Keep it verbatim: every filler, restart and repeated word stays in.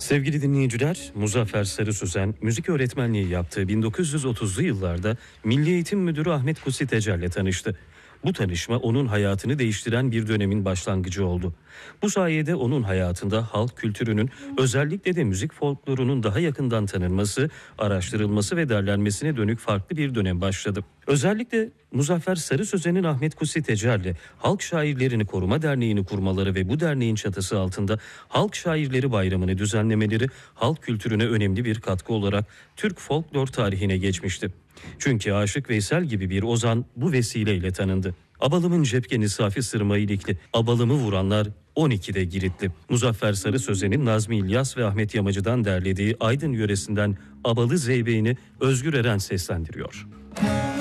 Sevgili dinleyiciler, Muzaffer Sarı Sözen müzik öğretmenliği yaptığı bin dokuz yüz otuzlu yıllarda Milli Eğitim Müdürü Ahmet Kutsi Tecer'le tanıştı. Bu tanışma onun hayatını değiştiren bir dönemin başlangıcı oldu. Bu sayede onun hayatında halk kültürünün, özellikle de müzik folklorunun daha yakından tanınması, araştırılması ve derlenmesine dönük farklı bir dönem başladı. Özellikle Muzaffer Sarı Sözen'in Ahmet Kutsi Tecer'le Halk Şairlerini Koruma Derneği'ni kurmaları ve bu derneğin çatısı altında Halk Şairleri Bayramı'nı düzenlemeleri halk kültürüne önemli bir katkı olarak Türk folklor tarihine geçmişti. Çünkü Aşık Veysel gibi bir ozan bu vesileyle tanındı. Abalımın cepkeni Safi Sırma İlikli, abalımı vuranlar on ikide Giritli. Muzaffer Sarı Sözen'in Nazmi İlyas ve Ahmet Yamacı'dan derlediği Aydın yöresinden Abalı Zeybeğini Özgür Eren seslendiriyor.